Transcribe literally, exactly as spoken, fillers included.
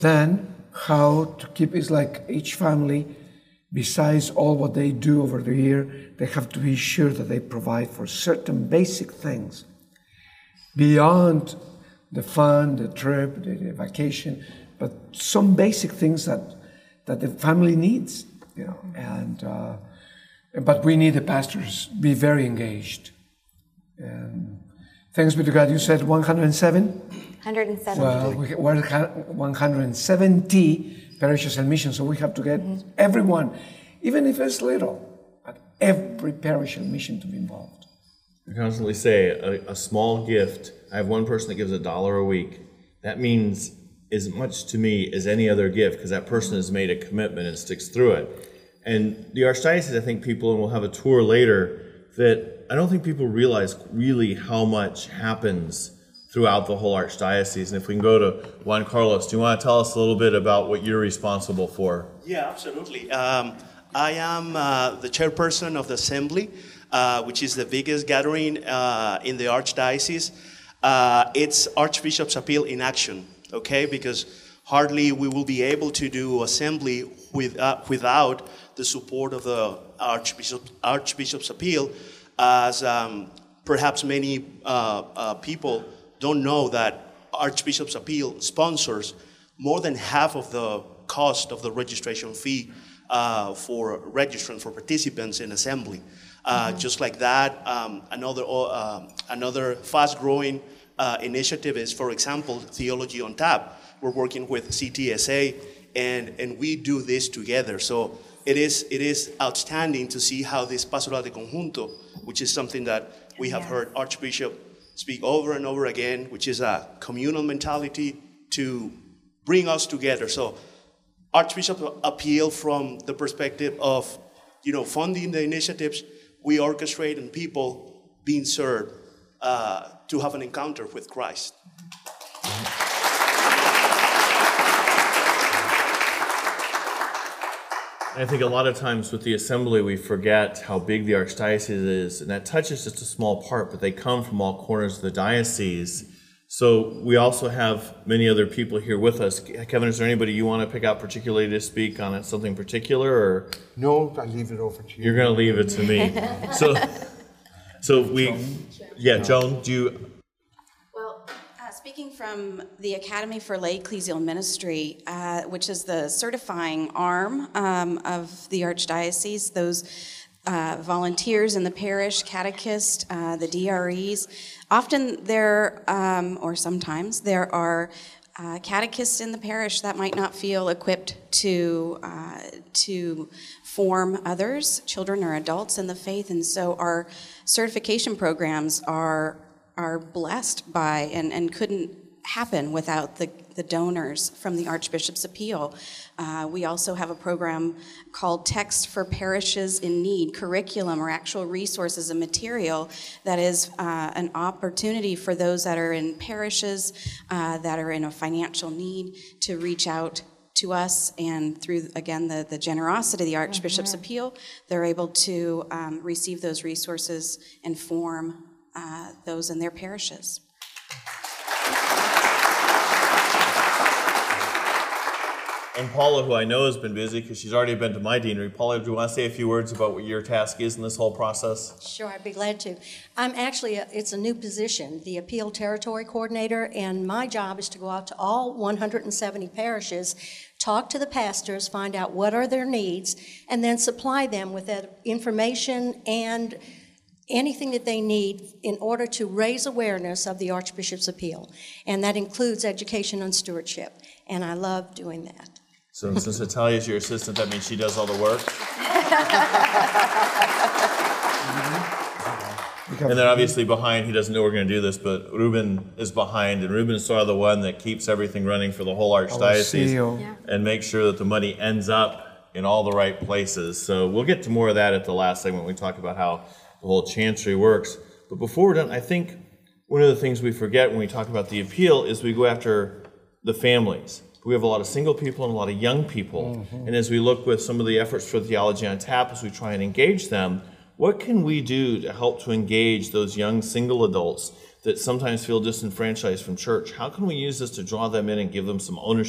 Then how to keep, it's like each family, besides all what they do over the year, they have to be sure that they provide for certain basic things beyond the fun, the trip, the, the vacation, but some basic things that that the family needs, you know. And uh, but we need the pastors be very engaged. And thanks be to God. You said one hundred seven. one hundred seventy. Well, we, we're one hundred seventy parishes and missions, so we have to get mm-hmm. everyone, even if it's little, but every parish and mission to be involved. I constantly say a, a small gift. I have one person that gives a dollar a week. That means as much to me as any other gift, because that person has made a commitment and sticks through it. And the Archdiocese, I think people, and we'll have a tour later, that I don't think people realize really how much happens throughout the whole Archdiocese. And if we can go to Juan Carlos, do you want to tell us a little bit about what you're responsible for? Yeah, absolutely. Um, I am uh, the chairperson of the Assembly, uh, which is the biggest gathering uh, in the Archdiocese. Uh, it's Archbishop's Appeal in action, okay? Because hardly we will be able to do Assembly with, uh, without the support of the Archbishop, Archbishop's Appeal, as um, perhaps many uh, uh, people don't know that Archbishop's Appeal sponsors more than half of the cost of the registration fee uh, for registrants, for participants in Assembly. Uh, mm-hmm. Just like that, um, another, uh, another fast-growing uh, initiative is, for example, Theology on Tap. We're working with C T S A, and, and we do this together. So it is, it is outstanding to see how this Pastoral de Conjunto, which is something that we have yes. heard Archbishop speak over and over again, which is a communal mentality to bring us together. So Archbishop Appeal, from the perspective of, you know, funding the initiatives we orchestrate and people being served uh, to have an encounter with Christ. I think a lot of times with the Assembly, we forget how big the Archdiocese is, and that touches just a small part, but they come from all corners of the diocese. So we also have many other people here with us. Kevin, is there anybody you want to pick out particularly to speak on it, something particular? Or no, I leave it over to you. You're going to leave it to me. so, so we, Joan? yeah, Joan, do you? Speaking from the Academy for Lay Ecclesial Ministry, uh, which is the certifying arm um, of the Archdiocese, those uh, volunteers in the parish, catechists, uh, the D R Es, often there, um, or sometimes, there are uh, catechists in the parish that might not feel equipped to, uh, to form others, children or adults in the faith, and so our certification programs are are blessed by and, and couldn't happen without the, the donors from the Archbishop's Appeal. Uh, we also have a program called Text for Parishes in Need, curriculum or actual resources and material that is uh, an opportunity for those that are in parishes uh, that are in a financial need to reach out to us, and through, again, the, the generosity of the Archbishop's mm-hmm. Appeal, they're able to um, receive those resources and form Uh, those in their parishes. And Paula, who I know has been busy because she's already been to my deanery. Paula, do you want to say a few words about what your task is in this whole process? Sure, I'd be glad to. I'm actually, a, it's a new position, the Appeal Territory Coordinator, and my job is to go out to all one hundred seventy parishes, talk to the pastors, find out what are their needs, and then supply them with that information and anything that they need in order to raise awareness of the Archbishop's Appeal. And that includes education on stewardship. And I love doing that. So since Natalia is your assistant, that means she does all the work? And then obviously behind, he doesn't know we're going to do this, but Ruben is behind, and Ruben is sort of the one that keeps everything running for the whole Archdiocese yeah. and makes sure that the money ends up in all the right places. So we'll get to more of that at the last segment when we talk about how the whole chancery works. But before we're done, I think one of the things we forget when we talk about the appeal is we go after the families. We have a lot of single people and a lot of young people. Mm-hmm. And as we look with some of the efforts for Theology on Tap, as we try and engage them, what can we do to help to engage those young single adults that sometimes feel disenfranchised from church? How can we use this to draw them in and give them some ownership